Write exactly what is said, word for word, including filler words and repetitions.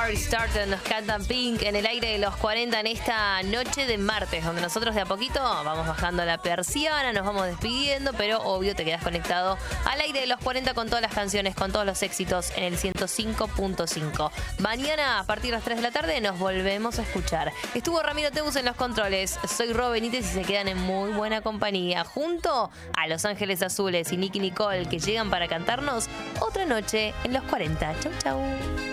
Party Starter nos cantan Pink en el aire de los cuarenta en esta noche de martes, donde nosotros de a poquito vamos bajando la persiana, nos vamos despidiendo, pero obvio te quedas conectado al aire de los cuarenta con todas las canciones, con todos los éxitos en el ciento cinco punto cinco. Mañana a partir de las tres de la tarde nos volvemos a escuchar. Estuvo Ramiro Tebus en los controles, soy Ro Benítez y se quedan en muy buena compañía, junto a Los Ángeles Azules y Nicky Nicole, que llegan para cantarnos otra noche en los cuarenta. Chau, chau.